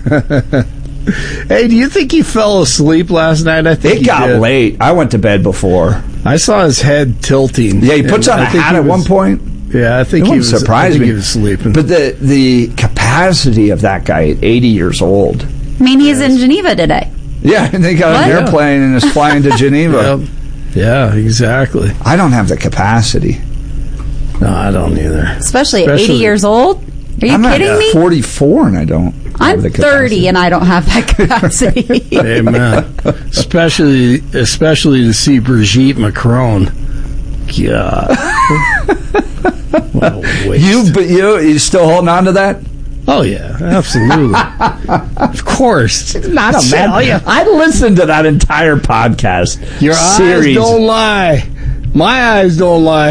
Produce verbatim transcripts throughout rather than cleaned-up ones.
Hey, do you think he fell asleep last night? I think it got did. late. I went to bed before. I saw his head tilting. Yeah, he puts on a hat at was, one point. Yeah, I think it he was surprised I think me. He was sleeping. But the the capacity of that guy at eighty years old. I mean, he's yes. in Geneva today. Yeah, and they got what? an airplane and is flying to Geneva. Yep. Yeah, exactly. I don't have the capacity. No, I don't either. Especially, Especially at eighty years old. Are you I'm kidding not, me? forty-four and I don't. I'm the thirty and I don't have that capacity. Amen. Especially, especially to see Brigitte Macron. God. What a waste. You, but you, you still holding on to that? Oh yeah, absolutely. Of course. It's not a man. Oh, yeah. I listened to that entire podcast. Your series. eyes don't lie. My eyes don't lie.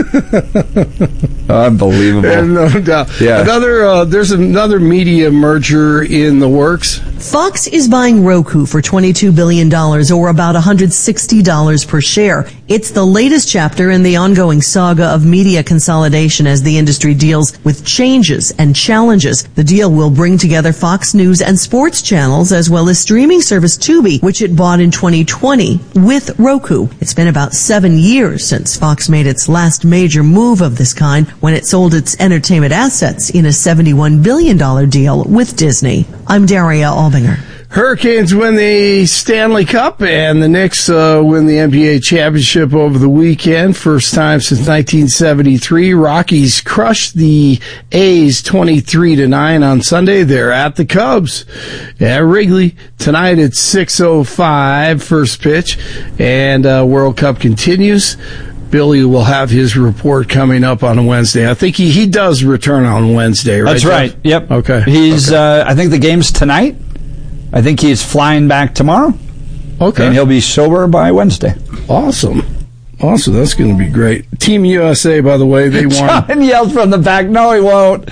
Unbelievable. There's no doubt. Yeah. Another, uh, there's another media merger in the works. Fox is buying Roku for twenty-two billion dollars, or about one hundred sixty dollars per share. It's the latest chapter in the ongoing saga of media consolidation as the industry deals with changes and challenges. The deal will bring together Fox News and sports channels, as well as streaming service Tubi, which it bought in twenty twenty, with Roku. It's been about seven years since Fox made its last major move of this kind, when it sold its entertainment assets in a seventy-one billion dollars deal with Disney. I'm Daria Albinger. Hurricanes win the Stanley Cup, and the Knicks uh, win the N B A championship over the weekend. First time since nineteen seventy-three. Rockies crushed the A's twenty-three to nine on Sunday. They're at the Cubs at Wrigley. Tonight it's six oh five, first pitch, and uh, World Cup continues. Billy will have his report coming up on Wednesday. I think he, he does return on Wednesday, right? That's Jeff? right. Yep. Okay. He's, okay. Uh, I think the game's tonight. I think he's flying back tomorrow. Okay. And he'll be sober by Wednesday. Awesome. Awesome. That's going to be great. Team U S A, by the way, they won. John yelled from the back, no, he won't.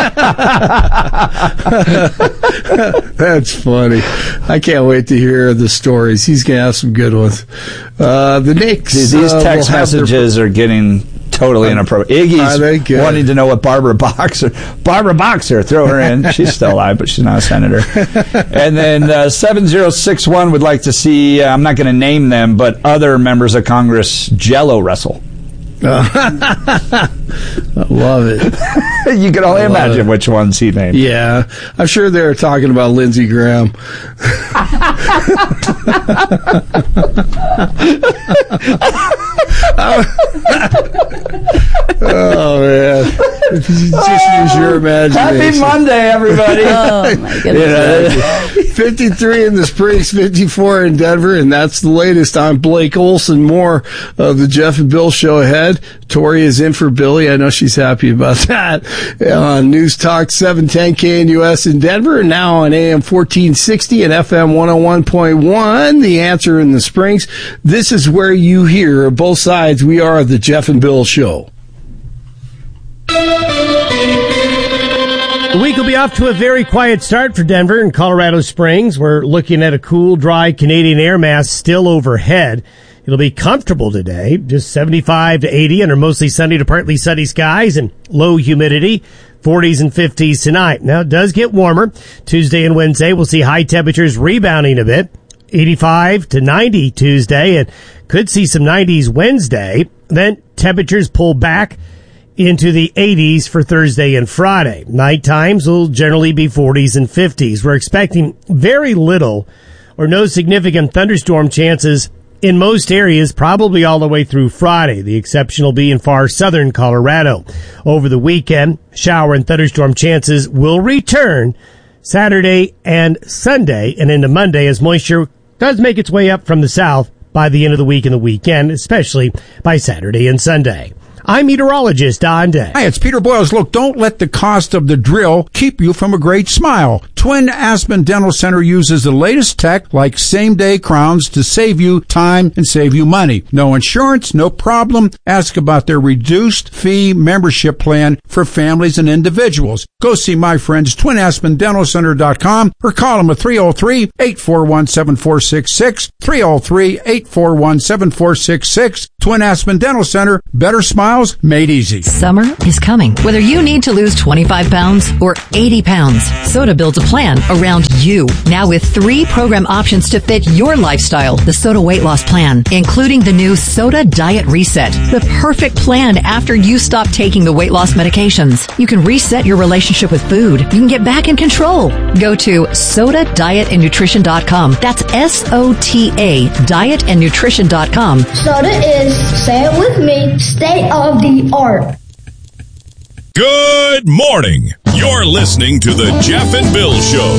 That's funny. I can't wait to hear the stories. He's going to have some good ones. Uh, the Knicks. These uh, text messages their... are getting totally inappropriate. Iggy's wanting to know what Barbara Boxer... Barbara Boxer, throw her in. She's still alive, but she's not a senator. And then uh, seven zero six one would like to see, uh, I'm not going to name them, but other members of Congress Jell-O wrestle. I love it. You can only imagine it. which ones he named. Yeah. I'm sure they're talking about Lindsey Graham. Oh, man. Just use your imagination. Happy Monday, everybody. Oh, my goodness. fifty-three in the Springs, fifty-four in Denver, and that's the latest. I'm Blake Olson. More of the Jeff and Bill show ahead. Tori is in for Billy. I know she's happy about that. On News Talk seven ten K N U S in Denver, and now on A M fourteen sixty and F M one oh one point one. The Answer in the Springs. This is where you hear both sides. We are the Jeff and Bill show. The week will be off to a very quiet start for Denver and Colorado Springs. We're looking at a cool, dry Canadian air mass still overhead. It'll be comfortable today, just seventy-five to eighty under mostly sunny to partly sunny skies and low humidity, forties and fifties tonight. Now, it does get warmer. Tuesday and Wednesday, we'll see high temperatures rebounding a bit, eighty-five to ninety Tuesday, and could see some nineties Wednesday. Then temperatures pull back into the eighties for Thursday and Friday. Night times will generally be forties and fifties. We're expecting very little or no significant thunderstorm chances in most areas, probably all the way through Friday. The exception will be in far southern Colorado. Over the weekend, shower and thunderstorm chances will return Saturday and Sunday and into Monday as moisture does make its way up from the south by the end of the week and the weekend, especially by Saturday and Sunday. I'm meteorologist Don Day. Hi, it's Peter Boyles. Look, don't let the cost of the drill keep you from a great smile. Twin Aspen Dental Center uses the latest tech like same-day crowns to save you time and save you money. No insurance, no problem. Ask about their reduced fee membership plan for families and individuals. Go see my friends, twin aspen dental center dot com, or call them at three oh three, eight four one, seven four six six, three oh three, eight four one, seven four six six. Twin Aspen Dental Center. Better smile miles made easy. Summer is coming. Whether you need to lose twenty-five pounds or eighty pounds, Soda builds a plan around you. Now with three program options to fit your lifestyle. The Soda Weight Loss Plan, including the new Soda Diet Reset. The perfect plan after you stop taking the weight loss medications. You can reset your relationship with food. You can get back in control. Go to soda diet and nutrition dot com. That's S O T A, diet and nutrition dot com. Soda is, say it with me, state of the art. Good morning. You're listening to the Jeff and Bill Show.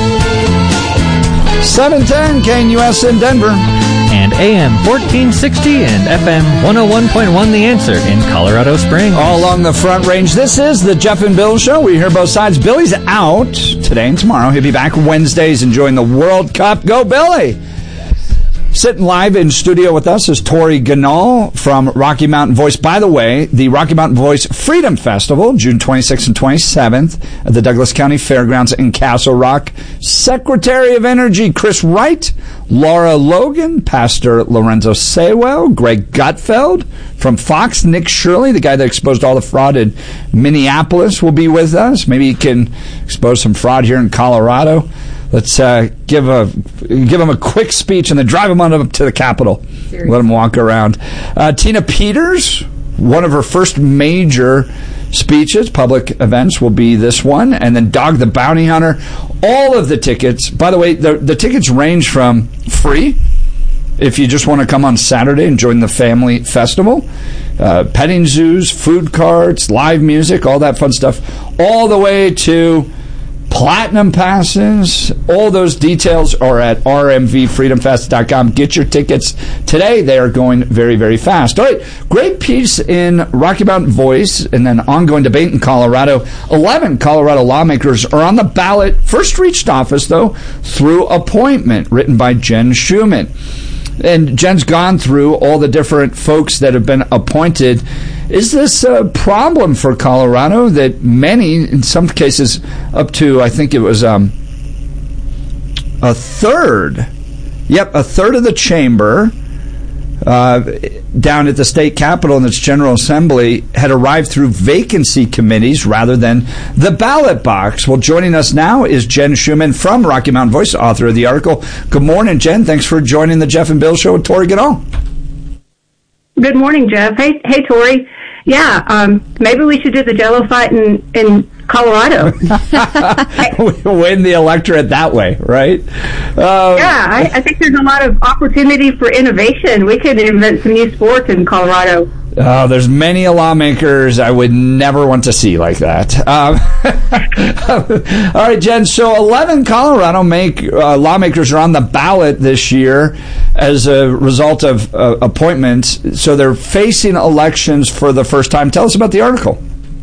seven ten K N U S in Denver. And A M fourteen sixty and F M one oh one point one The Answer in Colorado Springs. All along the Front Range. This is the Jeff and Bill Show. We hear both sides. Billy's out today and tomorrow. He'll be back Wednesdays enjoying the World Cup. Go, Billy! Sitting live in studio with us is Tori Ganal from Rocky Mountain Voice. By the way, the Rocky Mountain Voice Freedom Festival, June twenty-sixth and twenty-seventh at the Douglas County Fairgrounds in Castle Rock. Secretary of Energy Chris Wright, Laura Logan, Pastor Lorenzo Sewell, Greg Gutfeld from Fox, Nick Shirley, the guy that exposed all the fraud in Minneapolis, will be with us. Maybe he can expose some fraud here in Colorado. Let's uh, give a give him a quick speech and then drive him on up to the Capitol. Seriously. Let him walk around. Uh, Tina Peters, one of her first major speeches, public events, will be this one. And then Dog the Bounty Hunter. All of the tickets, by the way, the, the tickets range from free, if you just want to come on Saturday and join the family festival, uh, petting zoos, food carts, live music, all that fun stuff, all the way to platinum passes. All those details are at r m v freedom fest dot com. Get your tickets today. They are going very, very fast. All right, great piece in Rocky Mountain Voice and then ongoing debate in Colorado. eleven Colorado lawmakers are on the ballot. First reached office, though, through appointment, written by Jen Schumann. And Jen's gone through all the different folks that have been appointed. Is this a problem for Colorado that many, in some cases, up to, I think it was um, a third, yep, a third of the chamber uh, down at the state capitol in its General Assembly had arrived through vacancy committees rather than the ballot box? Well, joining us now is Jen Schumann from Rocky Mountain Voice, author of the article. Good morning, Jen. Thanks for joining the Jeff and Bill Show with Tori Ganal. Good morning, Jeff. Hey, hey, Tori. Yeah, um, maybe we should do the Jello fight in, in Colorado. We win the electorate that way, right? Um, yeah, I, I think there's a lot of opportunity for innovation. We could invent some new sports in Colorado. Uh, there's many lawmakers I would never want to see like that. Um, all right, Jen. So eleven Colorado make uh, lawmakers are on the ballot this year as a result of uh, appointments. So they're facing elections for the first time. Tell us about the article.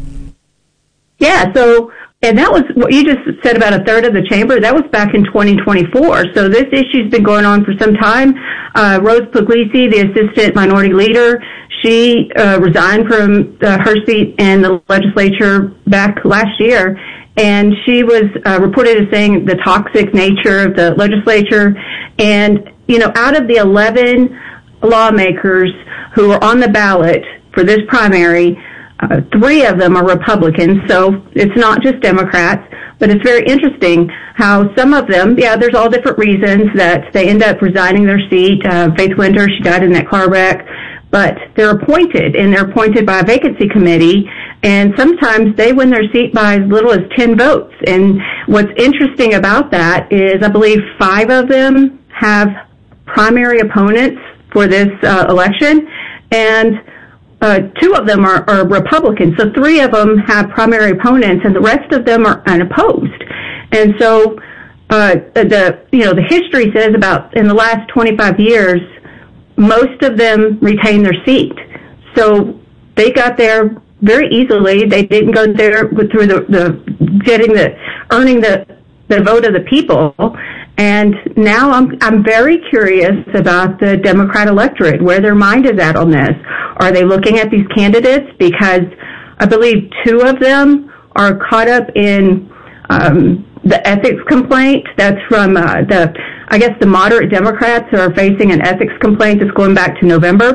Yeah. So, and that was what you just said about a third of the chamber. That was back in twenty twenty-four. So this issue's been going on for some time. Uh, Rose Puglisi, the assistant minority leader, she uh, resigned from uh, her seat in the legislature back last year, and she was uh, reported as saying the toxic nature of the legislature. And, you know, out of the eleven lawmakers who are on the ballot for this primary, uh, three of them are Republicans, so it's not just Democrats. But it's very interesting how some of them, yeah, there's all different reasons that they end up resigning their seat. Uh, Faith Winter, she died in that car wreck. But they're appointed, and they're appointed by a vacancy committee, and sometimes they win their seat by as little as ten votes. And what's interesting about that is I believe five of them have primary opponents for this uh, election, and uh, two of them are, are Republicans. So three of them have primary opponents, and the rest of them are unopposed. And so uh, the you know the history says about in the last twenty-five years, most of them retained their seat. So they got there very easily. They didn't go there through the, the getting the, earning the, the vote of the people. And now I'm, I'm very curious about the Democrat electorate, where their mind is at on this. Are they looking at these candidates? Because I believe two of them are caught up in, um, the ethics complaint. That's from uh, the, I guess the moderate Democrats are facing an ethics complaint that's going back to November.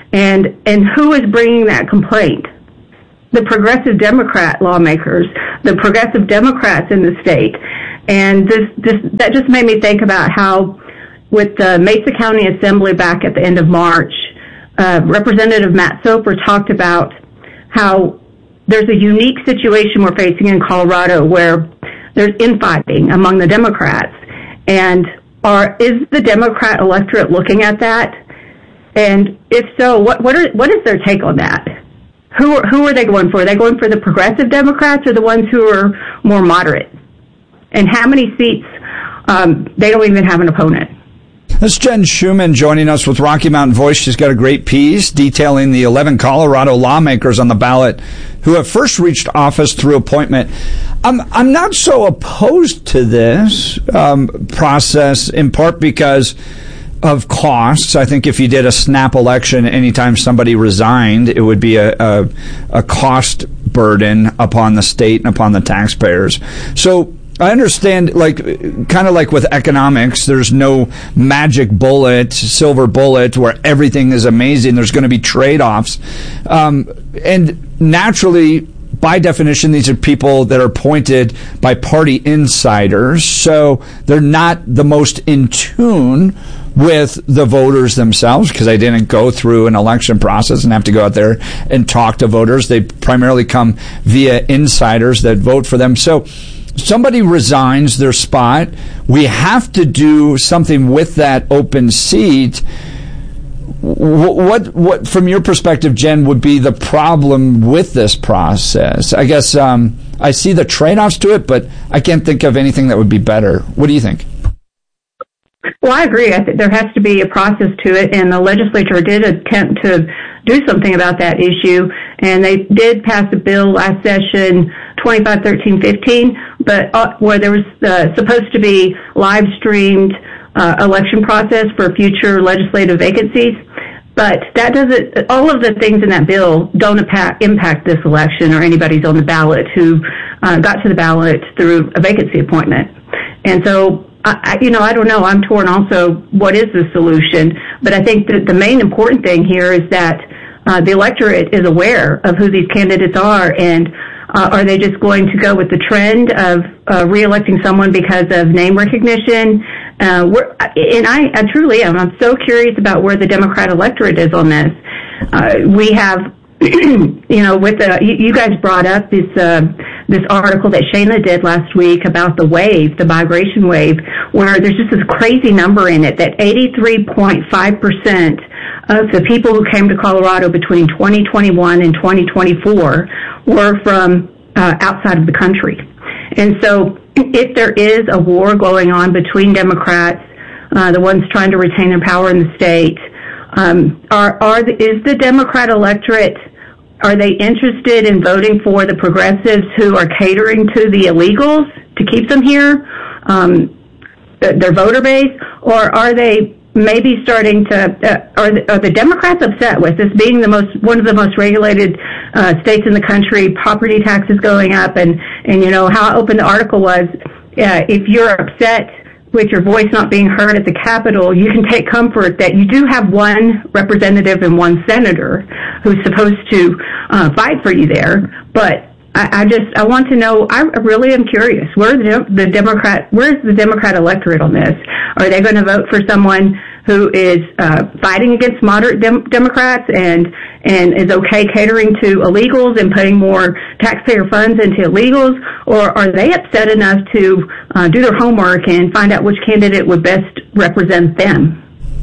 And, and who is bringing that complaint? The progressive Democrat lawmakers, the progressive Democrats in the state. And this, this, that just made me think about how with the Mesa County Assembly back at the end of March, uh, Representative Matt Soper talked about how there's a unique situation we're facing in Colorado where there's infighting among the Democrats. And are, is the Democrat electorate looking at that? And if so, what, what are, what is their take on that? Who are, who are they going for? Are they going for the progressive Democrats or the ones who are more moderate? And how many seats? Um, they don't even have an opponent. That's Jen Schuman joining us with Rocky Mountain Voice. She's got a great piece detailing the eleven Colorado lawmakers on the ballot who have first reached office through appointment. I'm I'm not so opposed to this um, process, in part because of costs. I think if you did a snap election anytime somebody resigned, it would be a, a, a cost burden upon the state and upon the taxpayers. So I understand, like, kind of like with economics, there's no magic bullet, silver bullet, where everything is amazing. There's going to be trade-offs. Um, and naturally, by definition, these are people that are appointed by party insiders, so they're not the most in tune with the voters themselves because they didn't go through an election process and have to go out there and talk to voters. They primarily come via insiders that vote for them. So somebody resigns their spot. We have to do something with that open seat. What, what, from your perspective, Jen, would be the problem with this process? I guess um, I see the trade-offs to it, but I can't think of anything that would be better. What do you think? Well, I agree. I think there has to be a process to it, and the legislature did attempt to do something about that issue, and they did pass a bill last session, twenty-five thirteen fifteen, but uh, where there was uh, supposed to be live-streamed uh, election process for future legislative vacancies. But that doesn't, all of the things in that bill don't impact, impact this election or anybody's on the ballot who uh, got to the ballot through a vacancy appointment. And so, I, you know, I don't know. I'm torn also. What is the solution? But I think that the main important thing here is that uh, the electorate is aware of who these candidates are, and uh, are they just going to go with the trend of uh, reelecting someone because of name recognition? Uh, we're, and I, I truly am. I'm so curious about where the Democrat electorate is on this. Uh, we have, you know, with the you, you guys brought up this. Uh, this article that Shayna did last week about the wave, the migration wave, where there's just this crazy number in it that eighty-three point five percent of the people who came to Colorado between twenty twenty-one and twenty twenty-four were from uh, outside of the country. And so if there is a war going on between Democrats, uh, the ones trying to retain their power in the state, um, are, are the, is the Democrat electorate, are they interested in voting for the progressives who are catering to the illegals to keep them here, um, their voter base, or are they maybe starting to, uh, are, the, are the Democrats upset with this being the most, one of the most regulated uh, states in the country, property taxes going up, and, and you know, how open the article was, uh, if you're upset with your voice not being heard at the Capitol, you can take comfort that you do have one representative and one senator who's supposed to uh, fight for you there. But I, I just, I want to know, I really am curious, where the, the Democrat, where's the Democrat electorate on this? Are they going to vote for someone who is uh, fighting against moderate dem- Democrats and and is okay catering to illegals and putting more taxpayer funds into illegals, or are they upset enough to uh, do their homework and find out which candidate would best represent them?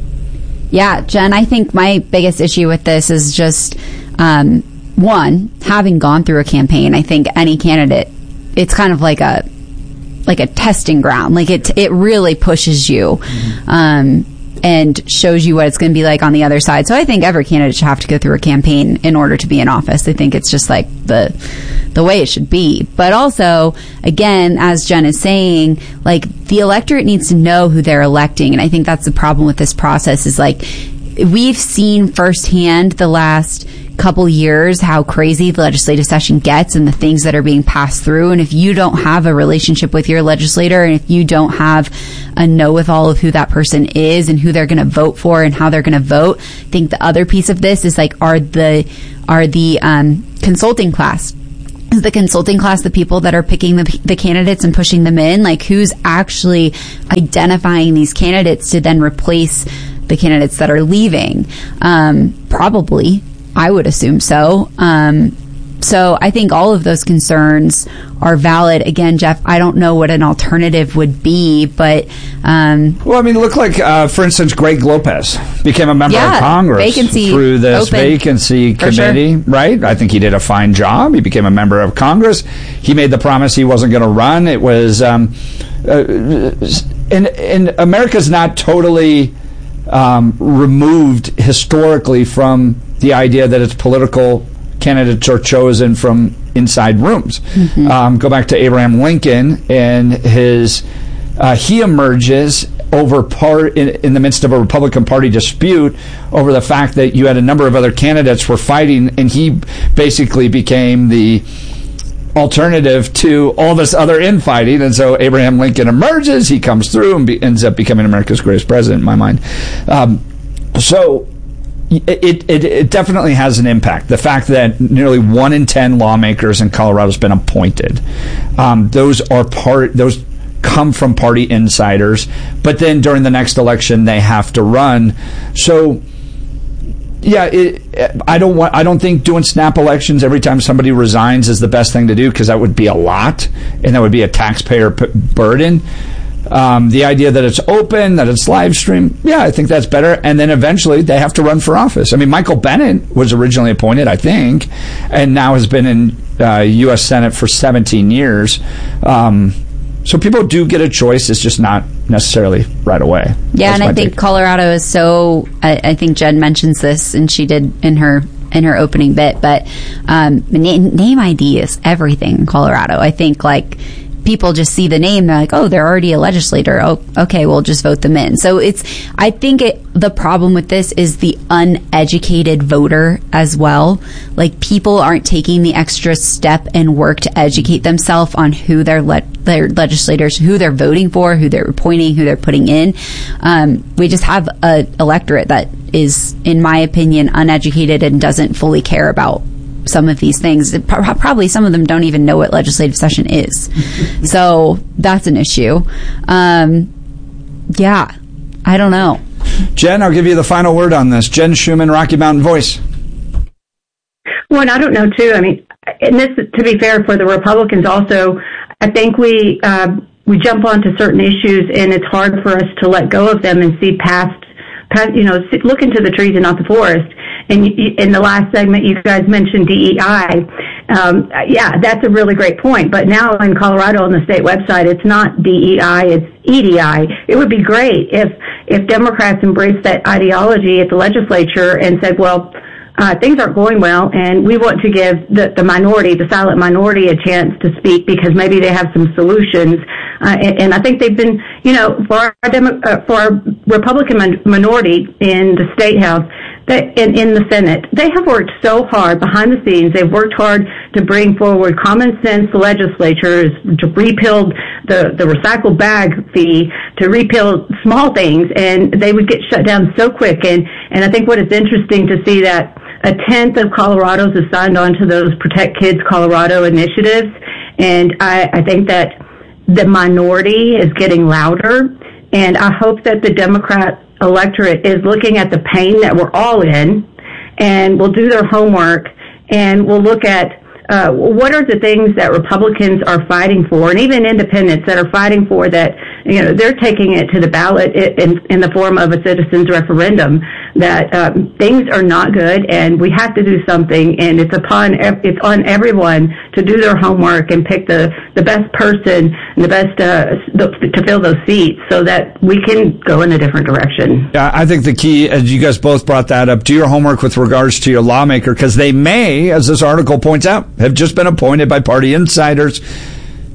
Yeah, Jen, I think my biggest issue with this is just, um, one, having gone through a campaign. I think any candidate, it's kind of like a like a testing ground. Like it, it really pushes you. Mm-hmm. Um, and shows you what it's going to be like on the other side. So I think every candidate should have to go through a campaign in order to be in office. I think it's just like the the way it should be. But also, again, as Jen is saying, like the electorate needs to know who they're electing. And I think that's the problem with this process is like we've seen firsthand the last couple years how crazy the legislative session gets and the things that are being passed through. And if you don't have a relationship with your legislator, and if you don't have a know-with-all of who that person is and who they're going to vote for and how they're going to vote, I think the other piece of this is like, are the are the um, consulting class. Is the consulting class the people that are picking the, the candidates and pushing them in? Like, who's actually identifying these candidates to then replace the candidates that are leaving? Um, probably. I would assume so. Um, so I think all of those concerns are valid. Again, Jeff, I don't know what an alternative would be, but... Um, well, I mean, look like, uh, for instance, Greg Lopez became a member yeah, of Congress vacancy through this open, vacancy committee, sure. right? I think he did a fine job. He became a member of Congress. He made the promise he wasn't going to run. It was... Um, uh, and, and America's not totally um, removed historically from the idea that its political candidates are chosen from inside rooms. Mm-hmm. Um, go back to Abraham Lincoln and his, uh, he emerges over part in, in the midst of a Republican Party dispute over the fact that you had a number of other candidates were fighting, and he basically became the alternative to all this other infighting. And so Abraham Lincoln emerges, he comes through and be, ends up becoming America's greatest president in my mind. Um, so It, it it definitely has an impact. The fact that nearly one in ten lawmakers in Colorado has been appointed, um, those are part. Those come from party insiders. But then during the next election, they have to run. So, yeah, it, I don't want. I don't think doing snap elections every time somebody resigns is the best thing to do, because that would be a lot, and that would be a taxpayer p- burden. Um, the idea that it's open, that it's live streamed, yeah, I think that's better. And then eventually they have to run for office. I mean, Michael Bennet was originally appointed, I think, and now has been in uh, U S Senate for seventeen years. Um, so people do get a choice. It's just not necessarily right away. Yeah, That's and I think take. Colorado is so, I, I think Jen mentions this, and she did in her in her opening bit, but um, name, name I D is everything in Colorado. I think, like, people just see the name, they're like, oh, they're already a legislator. Oh, okay, we'll just vote them in. So it's, I think it, the problem with this is the uneducated voter as well. Like, people aren't taking the extra step and work to educate themselves on who their le- their legislators, who they're voting for, who they're appointing, who they're putting in. Um, we just have a electorate that is, in my opinion, uneducated and doesn't fully care about some of these things. Probably some of them don't even know what legislative session is. So that's an issue. Um, yeah, I don't know. Jen, I'll give you the final word on this. Jen Schumann, Rocky Mountain Voice. Well, and I don't know, too. I mean, and this, to be fair, for the Republicans also, I think we uh, we jump onto certain issues, and it's hard for us to let go of them and see past, past you know, look into the trees and not the forest. And in the last segment, you guys mentioned D E I. Um, yeah, that's a really great point. But now in Colorado on the state website, it's not D E I, it's E D I. It would be great if if Democrats embraced that ideology at the legislature and said, well, uh, things aren't going well, and we want to give the, the minority, the silent minority, a chance to speak because maybe they have some solutions. Uh, and, and I think they've been, you know, for our, Demo- uh, for our Republican min- minority in the State House, They, in, in the Senate, they have worked so hard behind the scenes. They've worked hard to bring forward common sense legislatures, to repeal the, the recycled bag fee, to repeal small things, and they would get shut down so quick. And, and I think what is interesting to see that a tenth of Colorados has signed on to those Protect Kids Colorado initiatives. And I, I think that the minority is getting louder. And I hope that the Democrat electorate is looking at the pain that we're all in and will do their homework and will look at uh, what are the things that Republicans are fighting for, and even independents that are fighting for that, you know, they're taking it to the ballot in, in the form of a citizens referendum, that um, things are not good and we have to do something, and it's upon it's on everyone to do their homework and pick the, the best person and the best uh, the, to fill those seats so that we can go in a different direction. Yeah, I think the key, as you guys both brought that up, do your homework with regards to your lawmaker, because they may, as this article points out, have just been appointed by party insiders.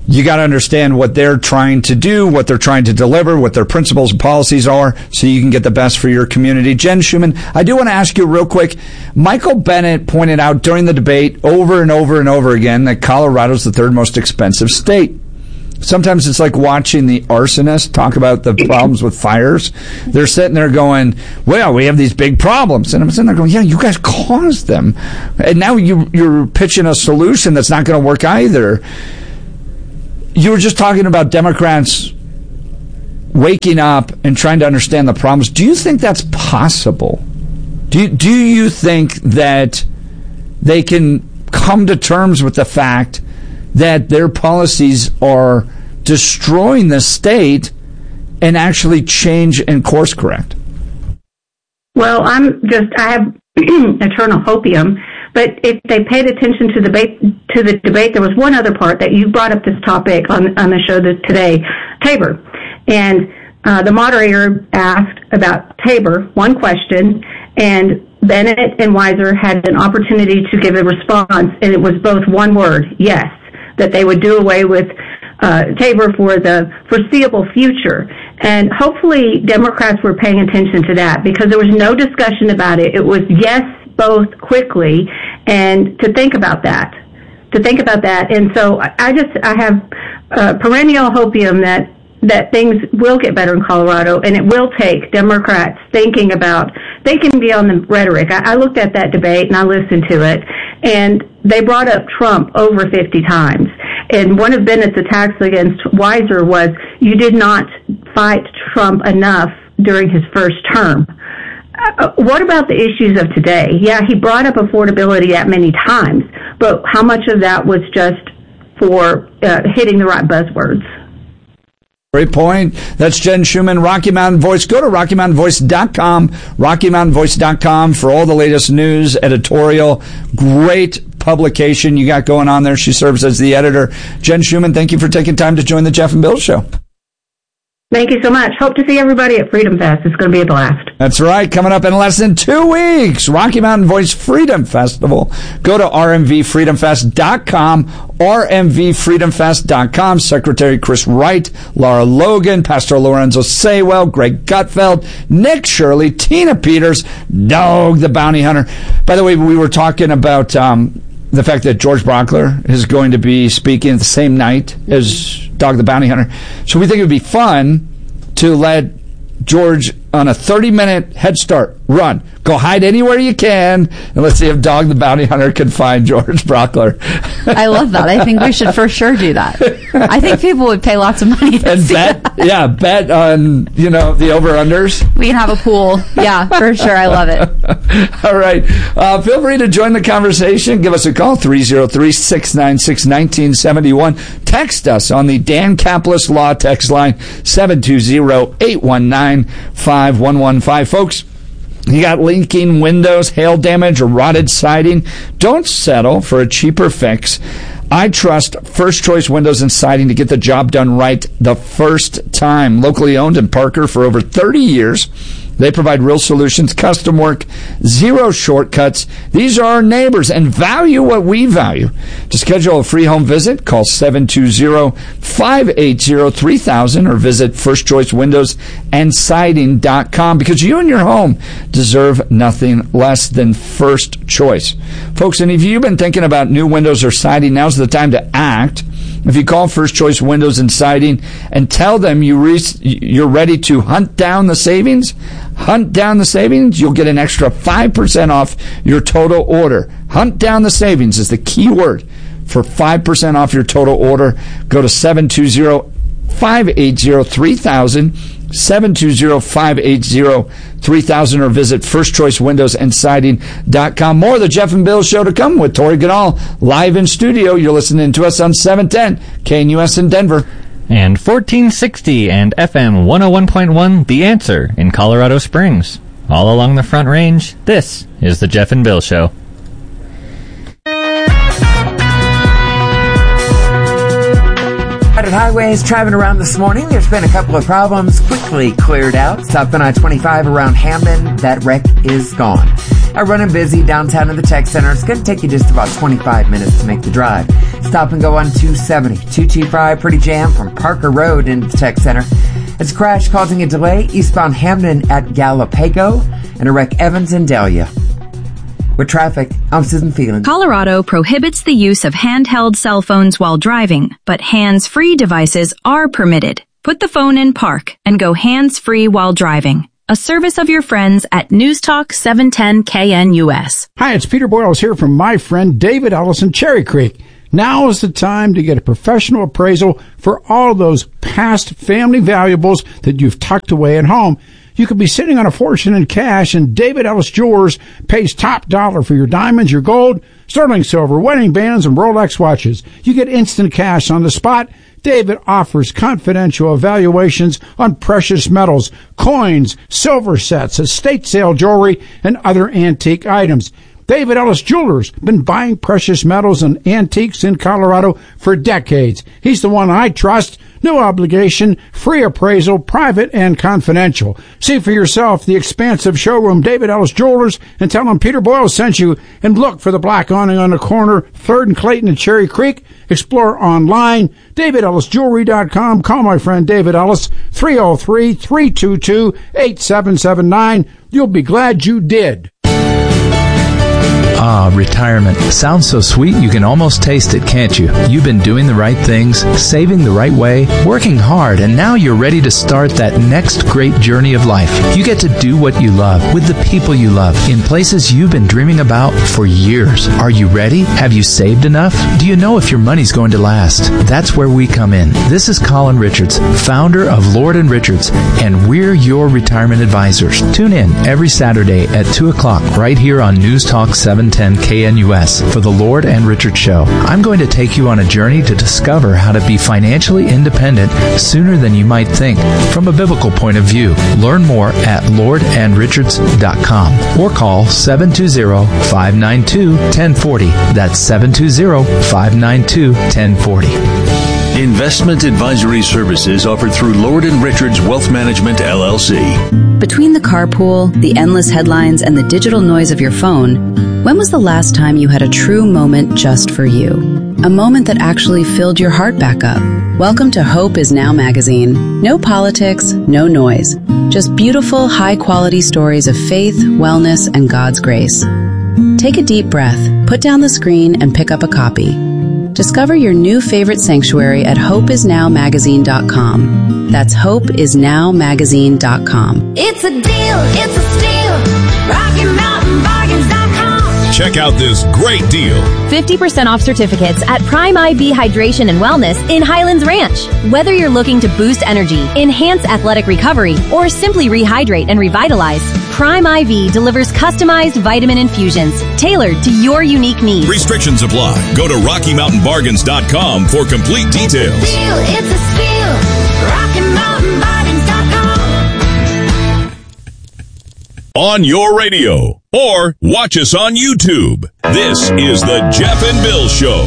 you got to understand what they're trying to do, what they're trying to deliver, what their principles and policies are, so you can get the best for your community. Jen Schumann, I do want to ask you real quick. Michael Bennet pointed out during the debate over and over and over again that Colorado's the third most expensive state. Sometimes it's like watching the arsonist talk about the problems with fires. They're sitting there going, well, we have these big problems. And I'm sitting there going, yeah, you guys caused them. And now you, you're pitching a solution that's not going to work either. You were just talking about Democrats waking up and trying to understand the problems. Do you think that's possible? Do you, do you think that they can come to terms with the fact that their policies are destroying the state and actually change and course correct? Well, I'm just, I have eternal hopium, but if they paid attention to the debate, to the debate, there was one other part that you brought up this topic on, on the show this, today, Tabor. And uh, the moderator asked about Tabor, one question, and Bennett and Weiser had an opportunity to give a response, and it was both one word, yes, that they would do away with uh, Tabor for the foreseeable future. And hopefully Democrats were paying attention to that, because there was no discussion about it. It was yes, both quickly, and to think about that, to think about that. And so I just, I have uh, perennial hopium that that things will get better in Colorado, and it will take Democrats thinking about, they can be on the rhetoric. I, I looked at that debate and I listened to it, and they brought up Trump over fifty times. And one of Bennett's attacks against Weiser was, you did not fight Trump enough during his first term. Uh, what about the issues of today? Yeah, he brought up affordability that many times, but how much of that was just for uh, hitting the right buzzwords? Great point. That's Jen Schumann, Rocky Mountain Voice. Go to rocky mountain voice dot com, rocky mountain voice dot com for all the latest news, editorial. Great publication you got going on there. She serves as the editor. Jen Schumann, thank you for taking time to join the Jeff and Bill Show. Thank you so much. Hope to see everybody at Freedom Fest. It's going to be a blast. That's right. Coming up in less than two weeks, Rocky Mountain Voice Freedom Festival. Go to r m v freedom fest dot com, r m v freedom fest dot com. Secretary Chris Wright, Laura Logan, Pastor Lorenzo Saywell, Greg Gutfeld, Nick Shirley, Tina Peters, Dog the Bounty Hunter. By the way, we were talking about um, the fact that George Brockler is going to be speaking the same night as Dog the Bounty Hunter. So we think it would be fun to let George on a thirty-minute head start run. Go hide anywhere you can, and let's see if Dog the Bounty Hunter can find George Brockler. I love that. I think we should for sure do that. I think people would pay lots of money to and see bet, that. Yeah, bet on, you know, the over-unders. We can have a pool. Yeah, for sure. I love it. All right. Uh, feel free to join the conversation. Give us a call, three oh three, six nine six, one nine seven one. Text us on the Dan Caplis Law text line, seven two zero, eight one nine, five one one five. Folks, you got leaking windows, hail damage, or rotted siding? Don't settle for a cheaper fix. I trust First Choice Windows and Siding to get the job done right the first time. Locally owned in Parker for over thirty years. They provide real solutions, custom work, zero shortcuts. These are our neighbors and value what we value. To schedule a free home visit, call seven two zero, five eight zero, three thousand or visit first choice windows and siding dot com, because you and your home deserve nothing less than first choice. Folks, and if you've been thinking about new windows or siding, now's the time to act. If you call First Choice Windows and Siding and tell them you re- you're ready to hunt down the savings, hunt down the savings, you'll get an extra five percent off your total order. Hunt down the savings is the key word for five percent off your total order. Go to seven two zero, five eight zero, three thousand, seven two zero, five eight zero, three thousand or visit first choice windows and siding dot com. More of the Jeff and Bill Show to come with Tori Goodall live in studio. You're listening to us on seven ten K N U S in Denver. And fourteen sixty and F M one oh one point one, The Answer in Colorado Springs. All along the Front Range, this is the Jeff and Bill Show. Highways driving around this morning. There's been a couple of problems quickly cleared out. Stop on I twenty-five around Hammond. That wreck is gone. I'm running busy downtown in the tech center. It's going to take you just about twenty-five minutes to make the drive. Stop and go on two seventy. two twenty-five Pretty Jam from Parker Road into the Tech Center. It's a crash causing a delay eastbound Hamden at Galapago and a wreck Evans and Dahlia. With traffic, I'm Susan Phelan. Colorado prohibits the use of handheld cell phones while driving, but hands-free devices are permitted. Put the phone in park and go hands-free while driving. A service of your friends at News Talk seven ten K N U S. Hi, it's Peter Boyles here from my friend David Ellis in Cherry Creek. Now is the time to get a professional appraisal for all those past family valuables that you've tucked away at home. You could be sitting on a fortune in cash, and David Ellis Jewelers pays top dollar for your diamonds, your gold, sterling silver, wedding bands, and Rolex watches. You get instant cash on the spot. David offers confidential evaluations on precious metals, coins, silver sets, estate sale jewelry, and other antique items. David Ellis Jewelers been buying precious metals and antiques in Colorado for decades. He's the one I trust. No obligation, free appraisal, private and confidential. See for yourself the expansive showroom, David Ellis Jewelers, and tell them Peter Boyle sent you. And look for the black awning on the corner, third and Clayton and Cherry Creek. Explore online, david ellis jewelry dot com. Call my friend David Ellis, three oh three, three two two, eight seven seven nine. You'll be glad you did. Ah, retirement. Sounds so sweet you can almost taste it, can't you? You've been doing the right things, saving the right way, working hard, and now you're ready to start that next great journey of life. You get to do what you love, with the people you love, in places you've been dreaming about for years. Are you ready? Have you saved enough? Do you know if your money's going to last? That's where we come in. This is Colin Richards, founder of Lord and Richards, and we're your retirement advisors. Tune in every Saturday at two o'clock right here on News Talk seven ten K N U S for the Lord and Richard Show. I'm going to take you on a journey to discover how to be financially independent sooner than you might think from a biblical point of view. Learn more at lord and richards dot com or call seven two zero, five nine two, one zero four zero. That's seven two zero, five nine two, one zero four zero. Investment advisory services offered through Lord and Richards Wealth Management, L L C. Between the carpool, the endless headlines, and the digital noise of your phone, when was the last time you had a true moment just for you? A moment that actually filled your heart back up. Welcome to Hope Is Now magazine. No politics, no noise. Just beautiful, high-quality stories of faith, wellness, and God's grace. Take a deep breath, put down the screen, and pick up a copy. Discover your new favorite sanctuary at hope is now magazine dot com. That's hope is now magazine dot com. It's a deal, it's a steal. Rocky Mountain Bargains dot com. Check out this great deal. fifty percent off certificates at Prime I V Hydration and Wellness in Highlands Ranch. Whether you're looking to boost energy, enhance athletic recovery, or simply rehydrate and revitalize, Prime I V delivers customized vitamin infusions tailored to your unique needs. Restrictions apply. Go to Rocky Mountain Bargains dot com for complete details. It's a steal, it's a steal. Rocky Mountain Bargains dot com. On your radio or watch us on YouTube. This is the Jeff and Bill Show.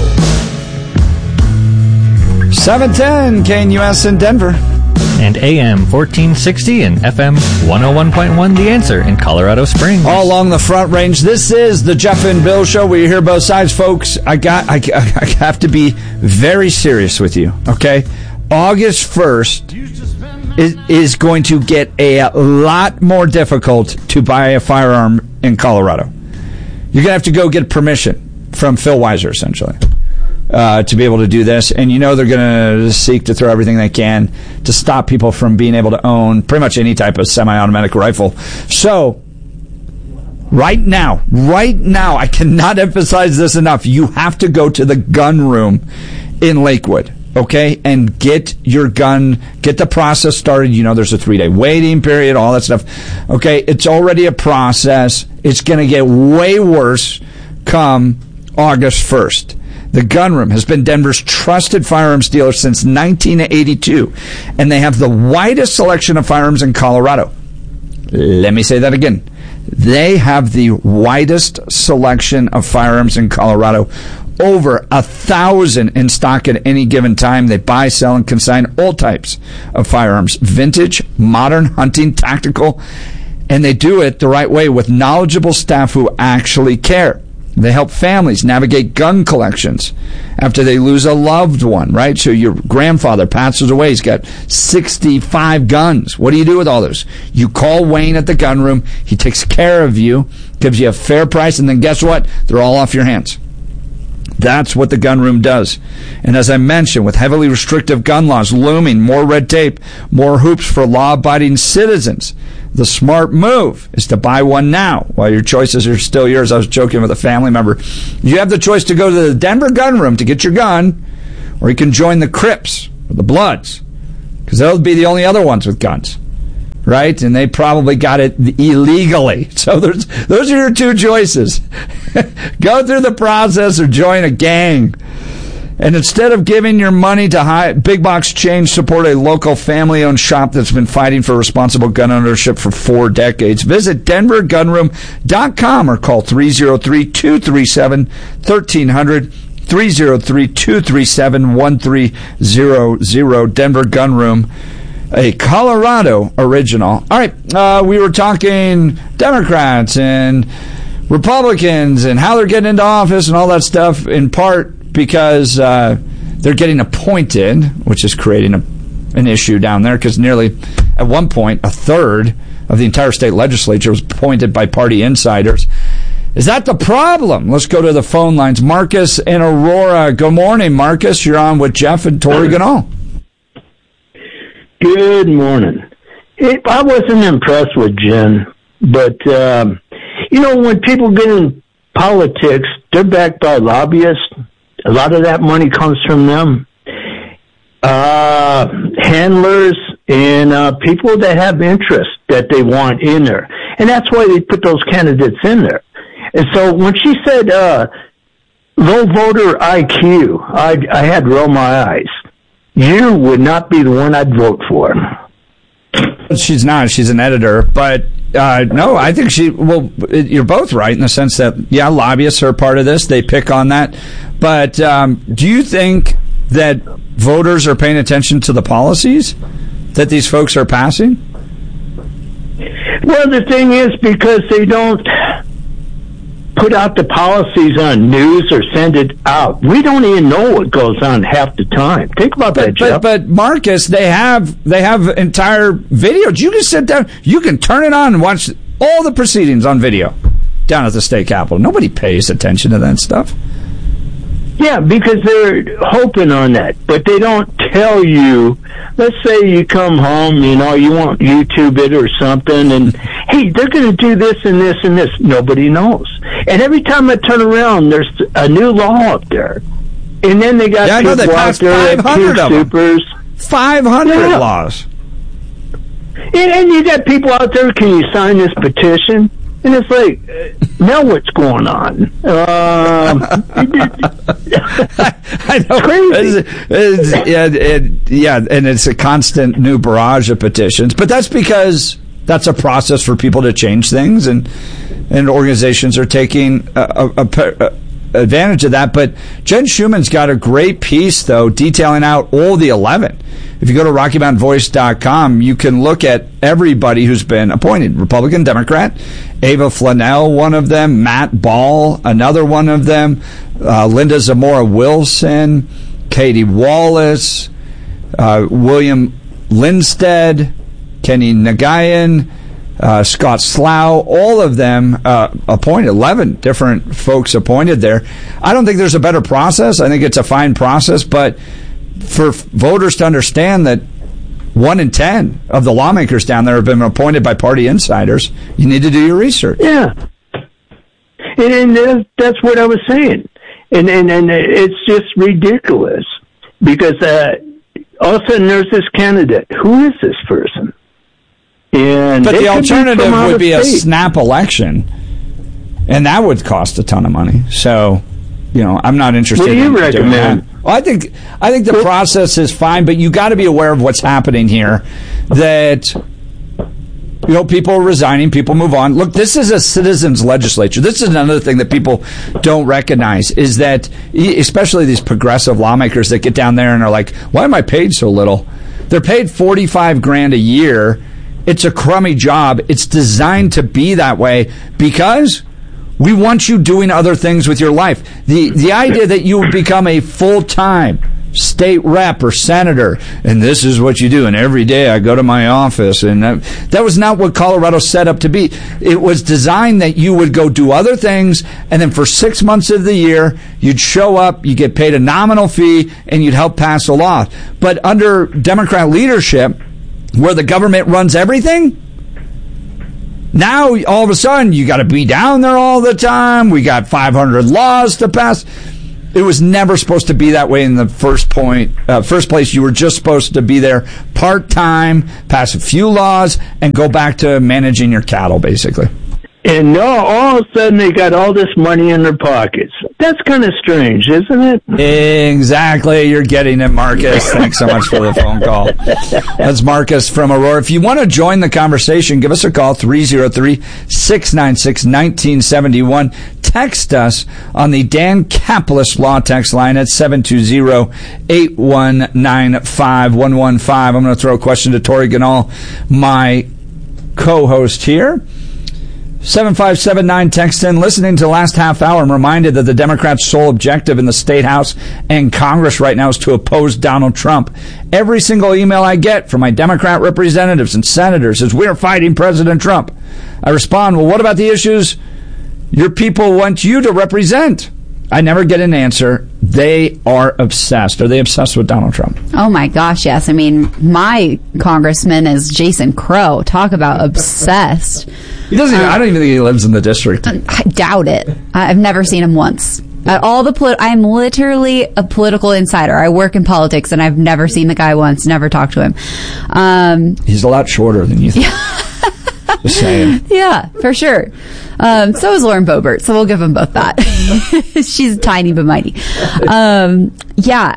seven ten K N U S in Denver. And A M fourteen sixty and F M one oh one point one The Answer in Colorado Springs. All along the Front Range. This is the Jeff and Bill Show. We hear both sides, folks. I got. I, I have to be very serious with you, okay? August first is, is going to get a lot more difficult to buy a firearm in Colorado. You're going to have to go get permission from Phil Weiser, essentially. Uh, to be able to do this, and you know they're going to seek to throw everything they can to stop people from being able to own pretty much any type of semi-automatic rifle. So, right now, right now, I cannot emphasize this enough. You have to go to the gun room in Lakewood, okay, and get your gun, get the process started. You know, there's a three-day waiting period, all that stuff. Okay, it's already a process. It's going to get way worse come August first. The Gun Room has been Denver's trusted firearms dealer since nineteen eighty-two, and they have the widest selection of firearms in Colorado. Let me say that again. They have the widest selection of firearms in Colorado. Over a thousand in stock at any given time. They buy, sell, and consign all types of firearms. Vintage, modern, hunting, tactical, and they do it the right way with knowledgeable staff who actually care. They help families navigate gun collections after they lose a loved one, right? So your grandfather passes away. He's got sixty-five guns. What do you do with all those? You call Wayne at the gun room. He takes care of you, gives you a fair price, and then guess what? They're all off your hands. That's what the gun room does. And as I mentioned, with heavily restrictive gun laws looming, more red tape, more hoops for law-abiding citizens, the smart move is to buy one now while your choices are still yours. I was joking with a family member. You have the choice to go to the Denver gun room to get your gun, or you can join the Crips or the Bloods, because they'll be the only other ones with guns, right? And they probably got it illegally. So there's, those are your two choices. Go through the process or join a gang. And instead of giving your money to high, big box chains, support a local family-owned shop that's been fighting for responsible gun ownership for four decades. Visit denver gun room dot com or call three oh three, two three seven, one three hundred, three oh three, two three seven, one three zero zero. Denver Gun Room, a Colorado original. All right, uh, we were talking Democrats and Republicans and how they're getting into office and all that stuff, in part because uh, they're getting appointed, which is creating a, an issue down there, because nearly, at one point, a third of the entire state legislature was appointed by party insiders. Is that the problem? Let's go to the phone lines. Marcus in Aurora. Good morning, Marcus. You're on with Jeff and Tori Ganol. Good morning. It, I wasn't impressed with Jen, but, um, you know, when people get in politics, they're backed by lobbyists. A lot of that money comes from them. Uh, handlers and uh, people that have interest that they want in there. And that's why they put those candidates in there. And so when she said uh, low voter I Q, I, I had to roll my eyes. You would not be the one I'd vote for. She's not. She's an editor. But, uh, no, I think she, well, you're both right in the sense that, yeah, lobbyists are part of this. They pick on that. But um, do you think that voters are paying attention to the policies that these folks are passing? Well, the thing is, because they don't put out the policies on news or send it out, we don't even know what goes on half the time. Think about but, that, Jeff. But, but Marcus, they have they have entire videos. You can sit down, you can turn it on and watch all the proceedings on video down at the state capitol. Nobody pays attention to that stuff. Yeah, because they're hoping on that, but they don't tell you. Let's say you come home, you know, you want YouTube it or something, and hey, they're going to do this and this and this. Nobody knows. And every time I turn around, there's a new law up there, and then they got yeah, people I know they out there five hundred at supers. Five hundred yeah. laws. And, and you got people out there. Can you sign this petition? And it's like, uh, now what's going on? Um, I know. Crazy. It's, it's, yeah, it, yeah, and it's a constant new barrage of petitions. But that's because that's a process for people to change things, and and organizations are taking a, a, a, a advantage of that. But Jen Schuman's got a great piece, though, detailing out all the eleven. If you go to Rocky Mountain Voice dot com, you can look at everybody who's been appointed. Republican, Democrat, Ava Flanell, one of them, Matt Ball, another one of them, uh, Linda Zamora Wilson, Katie Wallace, uh, William Lindstedt, Kenny Nagayan, uh, Scott Slough, all of them uh, appointed, eleven different folks appointed there. I don't think there's a better process. I think it's a fine process, but for voters to understand that one in ten of the lawmakers down there have been appointed by party insiders, you need to do your research. Yeah. And, and that's what I was saying. And, and, and it's just ridiculous because uh, all of a sudden there's this candidate. Who is this person? And but the alternative would be a state. snap election, and that would cost a ton of money. So, you know, I'm not interested what do you in recommend? doing that. Well, I think I think the process is fine, but you got to be aware of what's happening here. That, you know, people are resigning, people move on. Look, this is a citizens' legislature. This is another thing that people don't recognize, is that especially these progressive lawmakers that get down there and are like, why am I paid so little? They're paid forty-five grand a year. It's a crummy job. It's designed to be that way because We want you doing other things with your life. The the idea that you would become a full-time state rep or senator, and this is what you do, and every day I go to my office, and that, that was not what Colorado set up to be. It was designed that you would go do other things, and then for six months of the year, you'd show up, you get paid a nominal fee, and you'd help pass a law. But under Democrat leadership, where the government runs everything, now all of a sudden you got to be down there all the time. We got five hundred laws to pass. It was never supposed to be that way in the first point, uh, first place. You were just supposed to be there part-time, pass a few laws, and go back to managing your cattle, basically. And now, all of a sudden, they got all this money in their pockets. That's kind of strange, isn't it? Exactly. You're getting it, Marcus. Thanks so much for the phone call. That's Marcus from Aurora. If you want to join the conversation, give us a call, three oh three, six nine six, one nine seven one. Text us on the Dan Caplis Law text line at seven two zero, eight one nine, five one one five. I'm going to throw a question to Tori Ganal, my co-host here. seven five seven nine text in. Listening to the last half hour, I'm reminded that the Democrats' sole objective in the State House and Congress right now is to oppose Donald Trump. Every single email I get from my Democrat representatives and senators is, we're fighting President Trump. I respond, well, what about the issues your people want you to represent? I never get an answer. They are obsessed. Are they obsessed with Donald Trump? Oh, my gosh, yes. I mean, my congressman is Jason Crow. Talk about obsessed. He doesn't. Even, um, I don't even think he lives in the district. I doubt it. I've never seen him once. At all the polit- I'm literally a political insider. I work in politics, and I've never seen the guy once. Never talked to him. Um, He's a lot shorter than you think. Just saying. Yeah, for sure. Um, so is Lauren Boebert, so we'll give them both that. She's tiny but mighty. Um, yeah,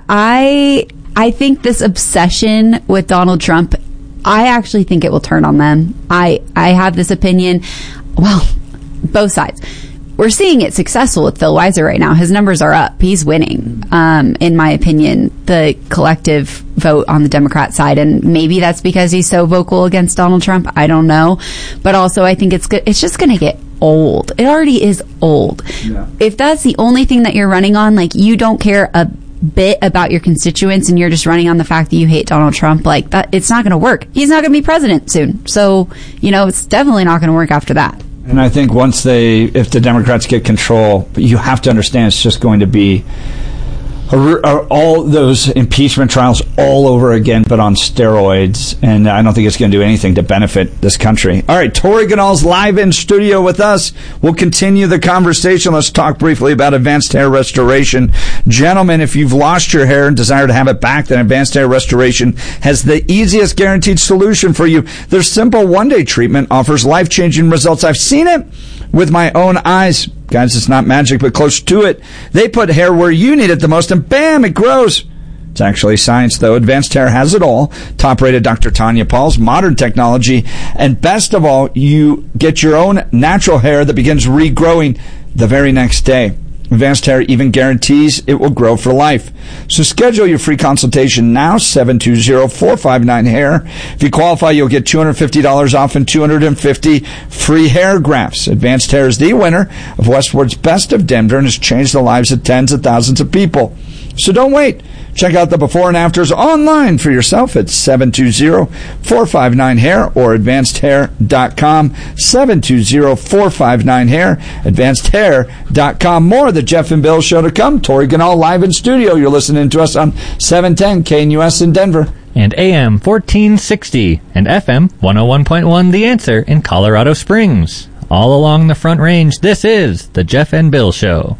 I I think this obsession with Donald Trump, I actually think it will turn on them. I, I have this opinion. Well, both sides. We're seeing it successful with Phil Weiser right now. His numbers are up. He's winning, um, in my opinion, the collective vote on the Democrat side. And maybe that's because he's so vocal against Donald Trump. I don't know. But also, I think it's good. It's just going to get old. It already is old. Yeah. If that's the only thing that you're running on, like you don't care a bit about your constituents and you're just running on the fact that you hate Donald Trump, like that, it's not going to work. He's not going to be president soon. So, you know, it's definitely not going to work after that. And I think once they, if the Democrats get control, you have to understand it's just going to be a, a, all those impeachment trials all over again, but on steroids. And I don't think it's going to do anything to benefit this country. All right, Tori Ganal's live in studio with us. We'll continue the conversation. Let's talk briefly about advanced hair restoration. Gentlemen, if you've lost your hair and desire to have it back, then Advanced Hair Restoration has the easiest guaranteed solution for you. Their simple one-day treatment offers life-changing results. I've seen it with my own eyes. Guys, it's not magic, but close to it. They put hair where you need it the most, and bam, it grows. It's actually science, though. Advanced Hair has it all. Top-rated Doctor Tanya Paul's modern technology. And best of all, you get your own natural hair that begins regrowing the very next day. Advanced Hair even guarantees it will grow for life. So schedule your free consultation now, seven two zero, four five nine, hair. If you qualify, you'll get two hundred fifty dollars off and two hundred fifty free hair grafts. Advanced Hair is the winner of Westward's Best of Denver and has changed the lives of tens of thousands of people. So don't wait. Check out the before and afters online for yourself at seven two zero, four five nine, hair or advanced hair dot com. seven two zero, four five nine, hair, advanced hair dot com. More of the Jeff and Bill Show to come. Tori Ganal live in studio. You're listening to us on seven ten K N U S in Denver. And A M fourteen sixty and F M one oh one point one The Answer in Colorado Springs. All along the Front Range, this is the Jeff and Bill Show.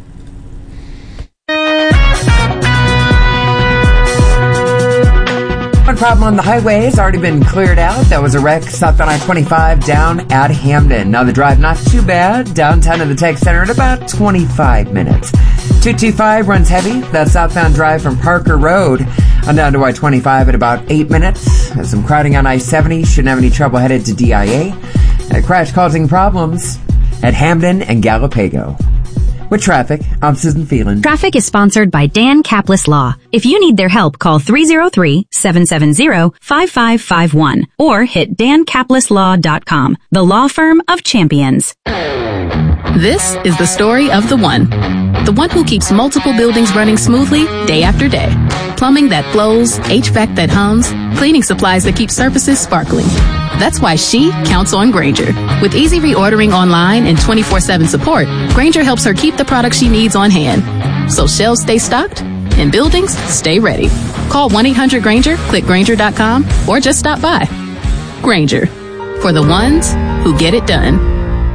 One problem on the highway has already been cleared out. That was a wreck south on I twenty-five down at Hamden. Now the drive not too bad. Downtown to the Tech Center in about twenty-five minutes. two two five runs heavy. That southbound drive from Parker Road on down to I twenty-five in about eight minutes. There's some crowding on I seventy. Shouldn't have any trouble headed to D I A. A crash causing problems at Hamden and Galapago. With traffic, I'm Susan Phelan. Traffic is sponsored by Dan Caplis Law. If you need their help, call three oh three, seven seven zero, five five five one or hit dan caplis law dot com, the law firm of champions. This is the story of the one. The one who keeps multiple buildings running smoothly day after day. Plumbing that flows, H V A C that hums, cleaning supplies that keep surfaces sparkling. That's why she counts on Grainger. With easy reordering online and twenty-four seven support, Grainger helps her keep the products she needs on hand. So shelves stay stocked and buildings stay ready. Call one eight hundred Grainger, click Grainger dot com, or just stop by. Grainger, for the ones who get it done.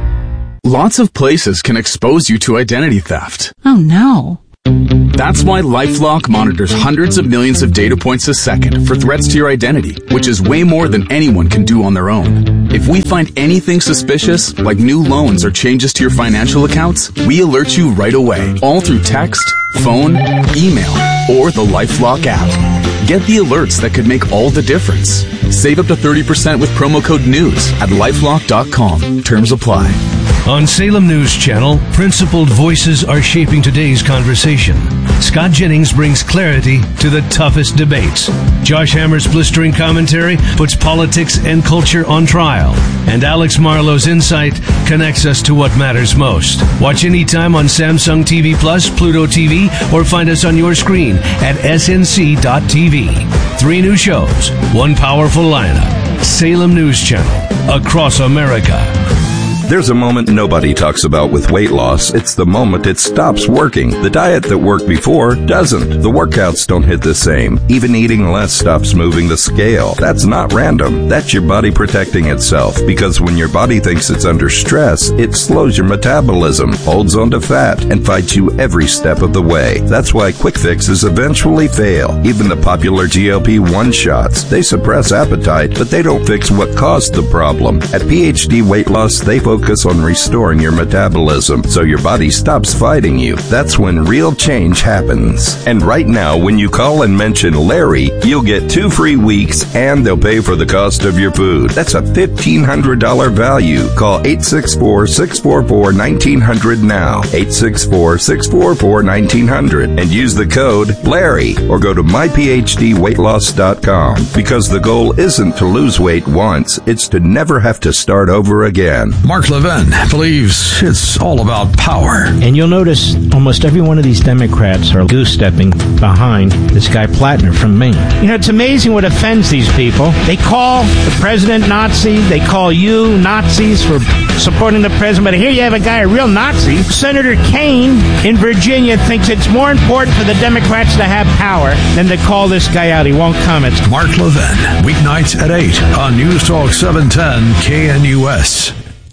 Lots of places can expose you to identity theft. Oh no. That's why LifeLock monitors hundreds of millions of data points a second for threats to your identity, which is way more than anyone can do on their own. If we find anything suspicious, like new loans or changes to your financial accounts, we alert you right away, all through text, phone, email, or the LifeLock app. Get the alerts that could make all the difference. Save up to thirty percent with promo code NEWS at lifelock dot com. Terms apply. On Salem News Channel, principled voices are shaping today's conversation. Scott Jennings brings clarity to the toughest debates. Josh Hammer's blistering commentary puts politics and culture on trial. And Alex Marlowe's insight connects us to what matters most. Watch anytime on Samsung T V Plus, Pluto T V, or find us on your screen at S N C dot T V. Three new shows, one powerful lineup. Salem News Channel, across America. There's a moment nobody talks about with weight loss. It's the moment it stops working. The diet that worked before doesn't. The workouts don't hit the same. Even eating less stops moving the scale. That's not random. That's your body protecting itself. Because when your body thinks it's under stress, it slows your metabolism, holds onto fat, and fights you every step of the way. That's why quick fixes eventually fail. Even the popular G L P one shots. They suppress appetite, but they don't fix what caused the problem. At P H D Weight Loss, they focus Focus on restoring your metabolism so your body stops fighting you. That's when real change happens. And right now, when you call and mention Larry, you'll get two free weeks and they'll pay for the cost of your food. That's a fifteen hundred dollars value. Call eight six four, six four four, one nine zero zero now. eight six four, six four four, one nine zero zero and use the code Larry or go to my p h d weight loss dot com because the goal isn't to lose weight once, it's to never have to start over again. Mark Levin believes it's all about power. And you'll notice almost every one of these Democrats are goose-stepping behind this guy Plattner from Maine. You know, it's amazing what offends these people. They call the president Nazi. They call you Nazis for supporting the president. But here you have a guy, a real Nazi. Senator Kaine in Virginia thinks it's more important for the Democrats to have power than to call this guy out. He won't comment. Mark Levin, weeknights at eight on News Talk seven ten K N U S.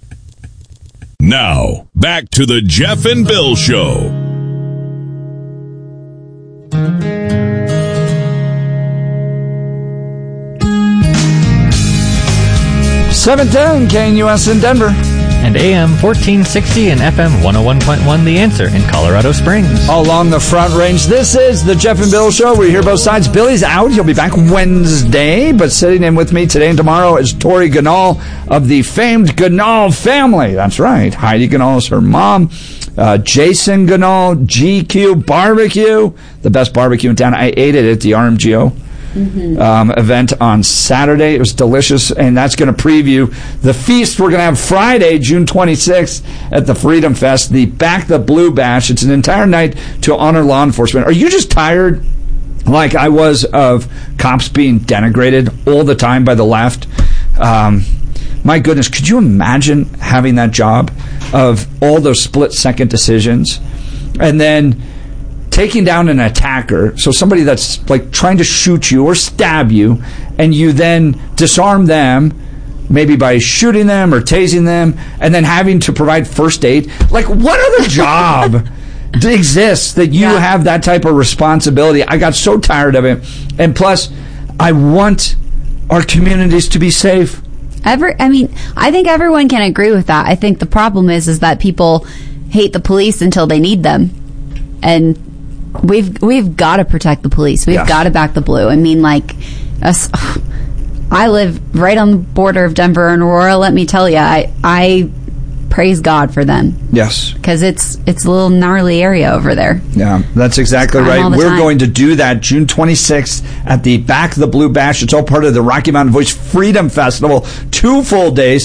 Now, back to the Jeff and Bill Show. seven ten K N U S in Denver. And A M fourteen sixty and F M one oh one point one The Answer in Colorado Springs. Along the Front Range, this is the Jeff and Bill Show. We hear both sides. Billy's out. He'll be back Wednesday. But sitting in with me today and tomorrow is Tori Ganal of the famed Ganal family. That's right. Heidi Ganal is her mom. Uh, Jason Ganal, G Q Barbecue, the best barbecue in town. I ate it at the R M G O. Mm-hmm. Um, event on Saturday. It was delicious, and that's going to preview the feast we're going to have Friday, June twenty-sixth at the Freedom Fest, the Back the Blue Bash. It's an entire night to honor law enforcement. Are you just tired, like I was, of cops being denigrated all the time by the left? Um, my goodness, could you imagine having that job of all those split-second decisions? And then taking down an attacker, so somebody that's like trying to shoot you or stab you, and you then disarm them, maybe by shooting them or tasing them, and then having to provide first aid. Like, what other job exists that you yeah. have that type of responsibility? I got so tired of it. And plus, I want our communities to be safe. Every, I mean, I think everyone can agree with that. I think the problem is, is that people hate the police until they need them. And We've we've got to protect the police. We've yes. got to back the blue. I mean, like, us, I live right on the border of Denver and Aurora. Let me tell you, I I praise God for them. Yes, because it's it's a little gnarly area over there. Yeah, that's exactly right. We're time. going to do that June twenty-sixth at the Back the Blue Bash. It's all part of the Rocky Mountain Voice Freedom Festival. Two full days.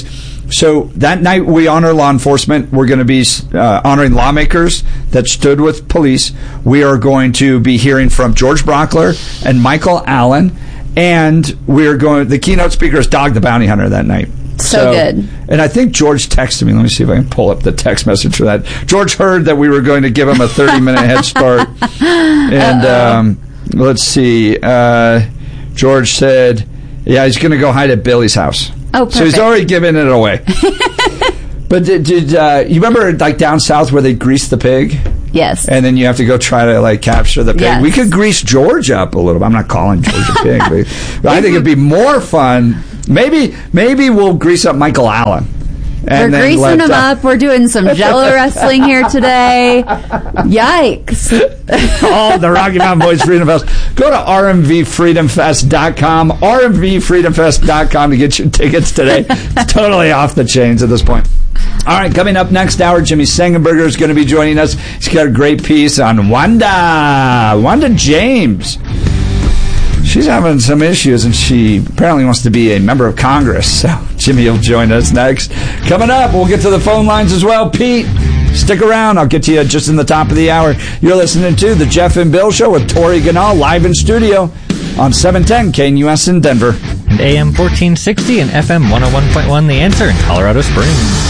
So that night we honor law enforcement. We're going to be uh, honoring lawmakers that stood with police. We are going to be hearing from George Brockler and Michael Allen. And we're going, the keynote speaker is Dog the Bounty Hunter that night. So, so good. And I think George texted me. Let me see if I can pull up the text message for that. George heard that we were going to give him a thirty-minute head start. And um, let's see. Uh, George said, yeah, he's going to go hide at Billy's house. Oh, perfect. So he's already given it away. But did, did uh, you remember, like, down south where they grease the pig? Yes. And then you have to go try to, like, capture the pig. Yes. We could grease George up a little bit. I'm not calling George a pig. But, but I think it'd be more fun. Maybe maybe we'll grease up Michael Allen. And We're greasing let, him uh, up. We're doing some Jello wrestling here today. Yikes. Oh, the Rocky Mountain Boys Freedom Fest. Go to R M V freedom fest dot com. R M V freedom fest dot com to get your tickets today. It's totally off the chains at this point. All right, coming up next hour, Jimmy Sengenberger is going to be joining us. He's got a great piece on Wanda. Wanda James. She's having some issues, and she apparently wants to be a member of Congress. So Jimmy will join us next. Coming up, we'll get to the phone lines as well. Pete, stick around. I'll get to you just in the top of the hour. You're listening to The Jeff and Bill Show with Tori Ganal live in studio on seven ten K N U S in Denver. And A M fourteen sixty and F M one oh one point one The Answer in Colorado Springs.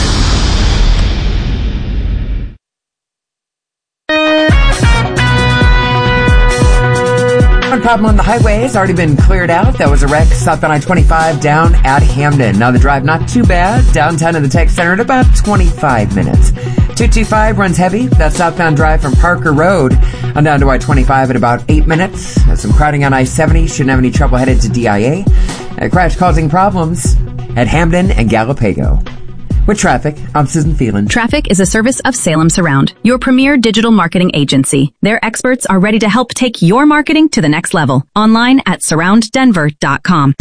Problem on the highway has already been cleared out. That was a wreck southbound I twenty-five down at Hamden. Now the drive not too bad. Downtown to the tech center at about twenty-five minutes. two two five runs heavy. That southbound drive from Parker Road on down to I twenty-five at about eight minutes. There's some crowding on I seventy. Shouldn't have any trouble headed to D I A. A crash causing problems at Hamden and Galapago. With traffic, I'm Susan Phelan. Traffic is a service of Salem Surround, your premier digital marketing agency. Their experts are ready to help take your marketing to the next level. Online at surround denver dot com.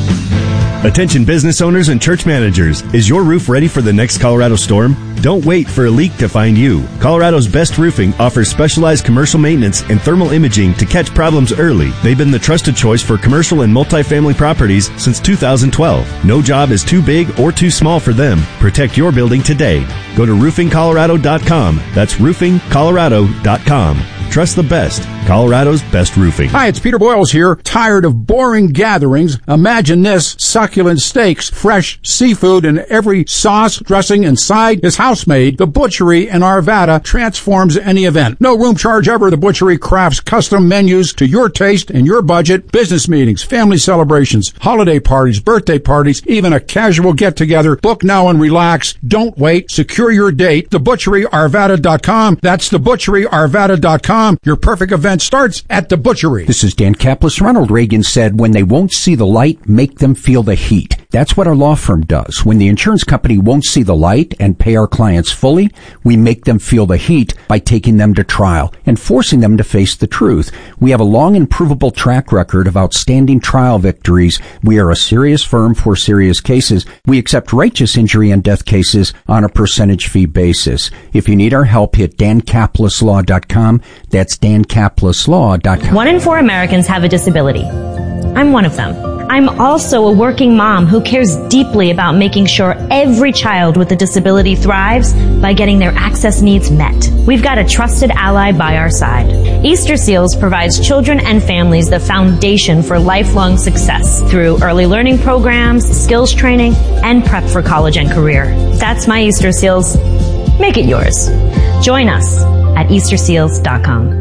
Attention business owners and church managers. Is your roof ready for the next Colorado storm? Don't wait for a leak to find you. Colorado's Best Roofing offers specialized commercial maintenance and thermal imaging to catch problems early. They've been the trusted choice for commercial and multifamily properties since two thousand twelve. No job is too big or too small for them. Protect your building today. Go to roofing colorado dot com. That's roofing colorado dot com. Trust the best. Colorado's Best Roofing. Hi, it's Peter Boyles here. Tired of boring gatherings? Imagine this. Succulent steaks, fresh seafood, and every sauce, dressing, and side is house-made. The Butchery in Arvada transforms any event. No room charge ever. The Butchery crafts custom menus to your taste and your budget. Business meetings, family celebrations, holiday parties, birthday parties, even a casual get-together. Book now and relax. Don't wait. Secure your date. the butchery arvada dot com. That's the butchery arvada dot com. Your perfect event starts at The Butchery. This is Dan Kaplis. Ronald Reagan said, when they won't see the light, make them feel the heat. That's what our law firm does. When the insurance company won't see the light and pay our clients fully, we make them feel the heat by taking them to trial and forcing them to face the truth. We have a long and provable track record of outstanding trial victories. We are a serious firm for serious cases. We accept righteous injury and death cases on a percentage fee basis. If you need our help, hit dan kaplis law dot com. That's dan kaplis law dot com. One in four Americans have a disability. I'm one of them. I'm also a working mom who cares deeply about making sure every child with a disability thrives by getting their access needs met. We've got a trusted ally by our side. Easter Seals provides children and families the foundation for lifelong success through early learning programs, skills training, and prep for college and career. That's my Easter Seals. Make it yours. Join us at easter seals dot com.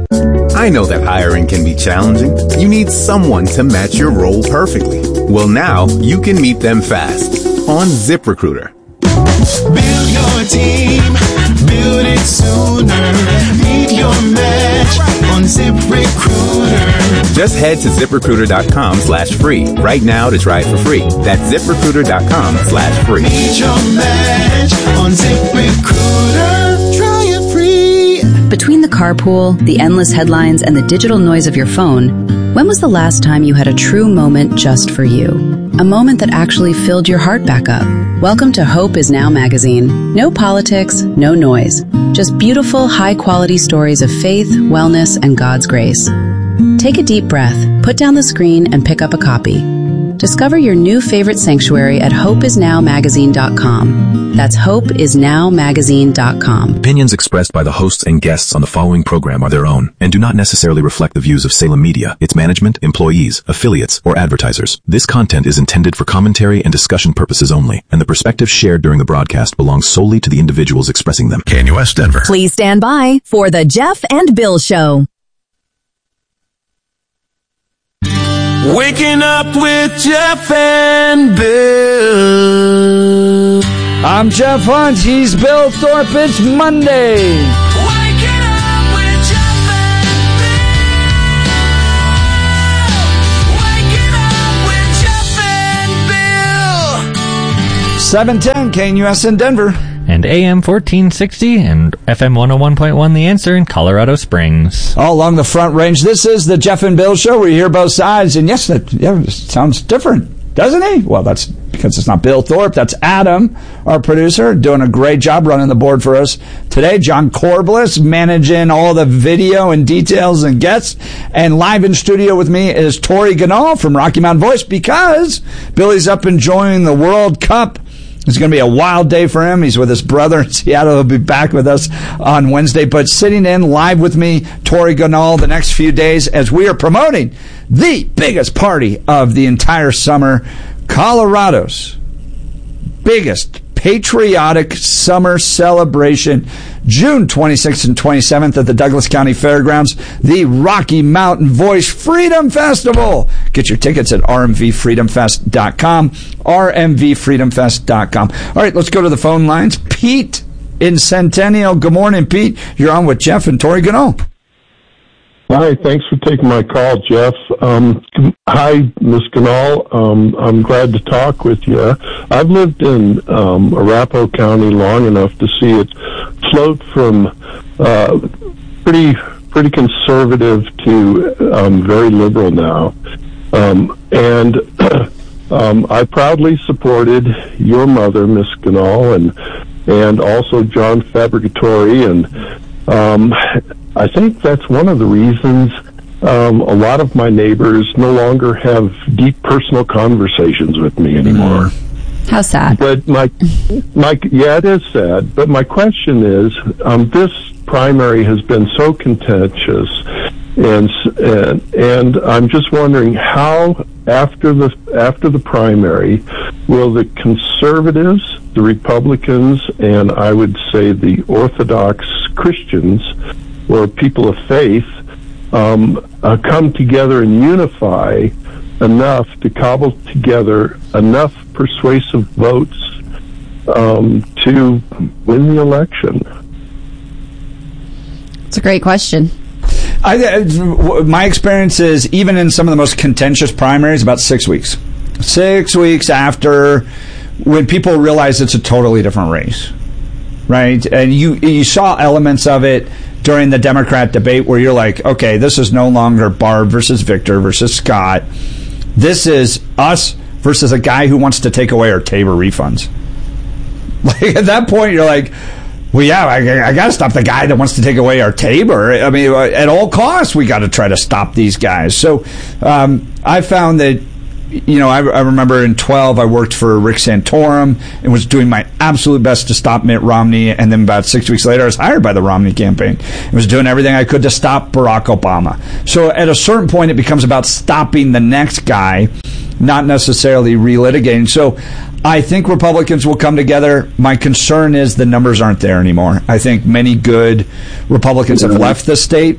I know that hiring can be challenging. You need someone to match your role perfectly. Well, now you can meet them fast on ZipRecruiter. Build your team, build it sooner. Meet your match on ZipRecruiter. Just head to ZipRecruiter dot com slash free right now to try it for free. That's ZipRecruiter dot com slash free. Meet your match on ZipRecruiter. Try it free. Between the carpool, the endless headlines, and the digital noise of your phone, when was the last time you had a true moment just for you? A moment that actually filled your heart back up. Welcome to Hope Is Now magazine. No politics, no noise. Just beautiful, high-quality stories of faith, wellness, and God's grace. Take a deep breath, put down the screen, and pick up a copy. Discover your new favorite sanctuary at hope is now magazine dot com. That's hope is now magazine dot com. Opinions expressed by the hosts and guests on the following program are their own and do not necessarily reflect the views of Salem Media, its management, employees, affiliates, or advertisers. This content is intended for commentary and discussion purposes only, and the perspectives shared during the broadcast belong solely to the individuals expressing them. K N U S Denver. Please stand by for the Jeff and Bill Show. Waking up with Jeff and Bill. I'm Jeff Hunt. He's Bill Thorpe. It's Monday. Waking up with Jeff and Bill. Waking up with Jeff and Bill. seven ten K N U S in Denver. And A M fourteen sixty and F M one oh one point one The Answer in Colorado Springs. All along the Front Range. This is the Jeff and Bill Show where you hear both sides. And yes, it, yeah, it sounds different, doesn't he? Well, that's because it's not Bill Thorpe. That's Adam, our producer, doing a great job running the board for us today. John Corbliss managing all the video and details and guests. And live in studio with me is Tori Ganal from Rocky Mountain Voice, because Billy's up enjoying the World Cup. It's going to be a wild day for him. He's with his brother in Seattle. He'll be back with us on Wednesday. But sitting in live with me, Tori Ganal, the next few days as we are promoting the biggest party of the entire summer, Colorado's biggest patriotic summer celebration, June twenty-sixth and twenty-seventh at the Douglas County Fairgrounds, the Rocky Mountain Voice Freedom Festival. Get your tickets at r m v freedom fest dot com, r m v freedom fest dot com. All right, let's go to the phone lines. Pete in Centennial. Good morning, Pete. You're on with Jeff and Tori Ganal. Hi, thanks for taking my call, Jeff. Um, hi, Miz Ganal. Um, I'm glad to talk with you. I've lived in um, Arapahoe County long enough to see it float from uh, pretty pretty conservative to um, very liberal now. Um, and um, I proudly supported your mother, Miz Ganal, and and also John Fabricatore, and um, I think that's one of the reasons um, a lot of my neighbors no longer have deep personal conversations with me anymore. How sad. But my, my, yeah, it is sad. But my question is, um, this primary has been so contentious, and and and I'm just wondering how after the after the primary will the conservatives, the Republicans, and I would say the Orthodox Christians, or people of faith, um, uh, come together and unify enough to cobble together enough persuasive votes um, to win the election? It's a great question. I, my experience is, even in some of the most contentious primaries, about six weeks. Six weeks after, when people realize it's a totally different race, right? And you you saw elements of it during the Democrat debate where you're like, okay, this is no longer Barb versus Victor versus Scott. This is us versus a guy who wants to take away our Tabor refunds. Like, at that point, you're like, well, yeah, I, I got to stop the guy that wants to take away our Tabor. I mean, at all costs, we got to try to stop these guys. So um, I found that, you know, I, I remember in twelve, I worked for Rick Santorum and was doing my absolute best to stop Mitt Romney. And then about six weeks later, I was hired by the Romney campaign. I was doing everything I could to stop Barack Obama. So at a certain point, it becomes about stopping the next guy, not necessarily relitigating. So I think Republicans will come together. My concern is the numbers aren't there anymore. I think many good Republicans have left the state.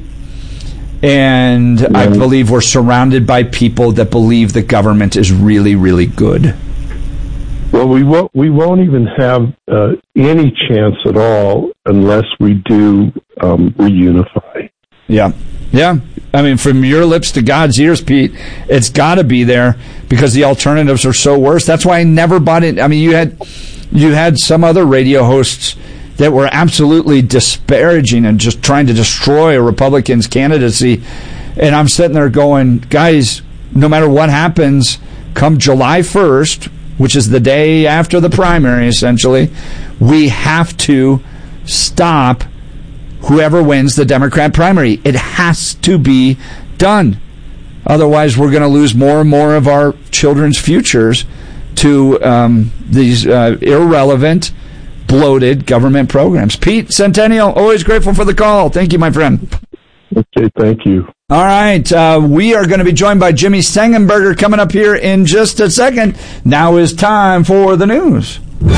And yeah. I believe we're surrounded by people that believe the government is really, really good. Well, we won't. We won't even have uh, any chance at all unless we do um, reunify. Yeah, yeah. I mean, from your lips to God's ears, Pete, it's got to be there because the alternatives are so worse. That's why I never bought it. I mean, you had you had some other radio hosts that were absolutely disparaging and just trying to destroy a Republican's candidacy. And I'm sitting there going, guys, no matter what happens, come July first, which is the day after the primary, essentially, we have to stop whoever wins the Democrat primary. It has to be done. Otherwise, we're going to lose more and more of our children's futures to um, these uh, irrelevant, bloated government programs. Pete Centennial, always grateful for the call. Thank you, my friend. Okay, thank you. All right, uh, we are going to be joined by Jimmy Stengenberger coming up here in just a second. Now is time for the news.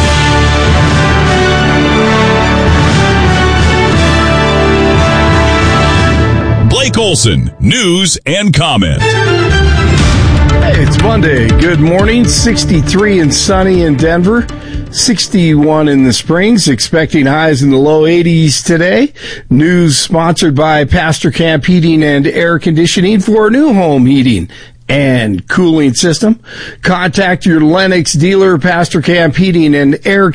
Blake Olson, news and comment. Hey, it's Monday. Good morning. sixty-three and sunny in Denver. sixty-one in the Springs. Expecting highs in the low eighties today. News sponsored by Pastor Camp Heating and Air Conditioning for new home heating and cooling system. Contact your Lennox dealer, Pastor Camp Heating and Air